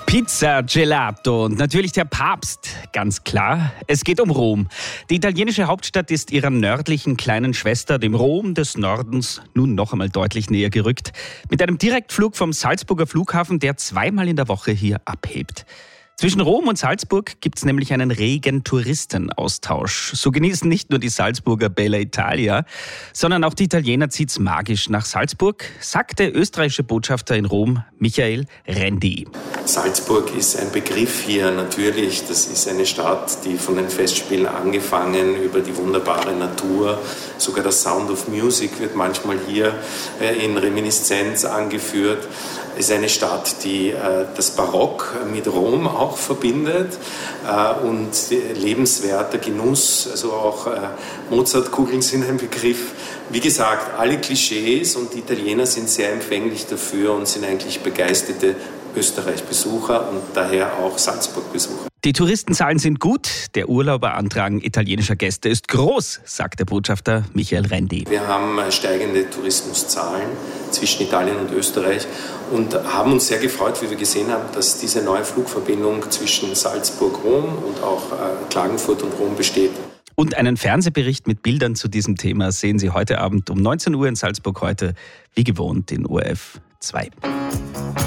Pizza, Gelato und natürlich der Papst, ganz klar. Es geht um Rom. Die italienische Hauptstadt ist ihrer nördlichen kleinen Schwester, dem Rom des Nordens, nun noch einmal deutlich näher gerückt. Mit einem Direktflug vom Salzburger Flughafen, der zweimal in der Woche hier abhebt. Zwischen Rom und Salzburg gibt's nämlich einen regen Touristenaustausch. So genießen nicht nur die Salzburger Bella Italia, sondern auch die Italiener zieht's magisch nach Salzburg, sagt der österreichische Botschafter in Rom, Michael Rendi. Salzburg ist ein Begriff hier natürlich. Das ist eine Stadt, die von den Festspielen angefangen über die wunderbare Natur, sogar das Sound of Music wird manchmal hier in Reminiszenz angeführt. Es ist eine Stadt, die das Barock mit Rom auch verbindet und lebenswerter Genuss, also auch Mozartkugeln sind ein Begriff. Wie gesagt, alle Klischees und die Italiener sind sehr empfänglich dafür und sind eigentlich begeisterte Österreich-Besucher und daher auch Salzburg-Besucher. Die Touristenzahlen sind gut, der Urlauberandrang italienischer Gäste ist groß, sagt der Botschafter Michael Rendi. Wir haben steigende Tourismuszahlen zwischen Italien und Österreich und haben uns sehr gefreut, wie wir gesehen haben, dass diese neue Flugverbindung zwischen Salzburg-Rom und auch Klagenfurt und Rom besteht. Und einen Fernsehbericht mit Bildern zu diesem Thema sehen Sie heute Abend um 19 Uhr in Salzburg heute, wie gewohnt in ORF 2.